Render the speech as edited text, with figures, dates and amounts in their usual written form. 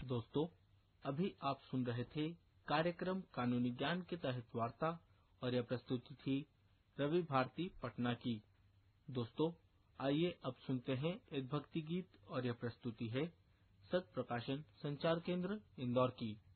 दोस्तों, अभी आप सुन रहे थे कार्यक्रम कानूनी ज्ञान के तहत वार्ता, और यह प्रस्तुति थी रवि भारती पटना की। दोस्तों, आइए अब सुनते हैं एक भक्ति गीत, और यह प्रस्तुति है सत प्रकाशन संचार केंद्र इंदौर की।